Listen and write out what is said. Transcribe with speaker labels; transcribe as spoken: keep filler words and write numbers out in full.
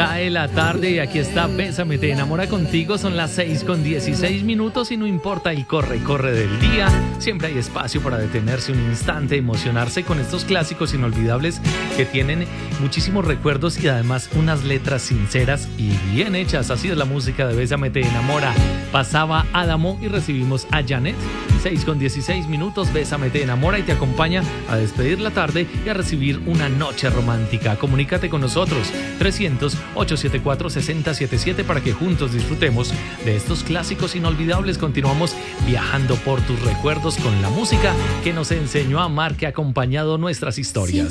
Speaker 1: Cae la tarde y aquí está Bésame, te enamora contigo. Son las seis con dieciséis minutos y no importa el corre, corre del día. Siempre hay espacio para detenerse un instante, emocionarse con estos clásicos inolvidables que tienen muchísimos recuerdos y además unas letras sinceras y bien hechas. Así es la música de Bésame, te enamora. Pasaba Adamo y recibimos a Janet. seis con dieciséis minutos, Bésame, te enamora y te acompaña a despedir la tarde y a recibir una noche romántica. Comunícate con nosotros, trescientos, ochocientos setenta y cuatro, sesenta setenta y siete, para que juntos disfrutemos de estos clásicos inolvidables. Continuamos viajando por tus recuerdos con la música que nos enseñó a amar, que ha acompañado nuestras historias.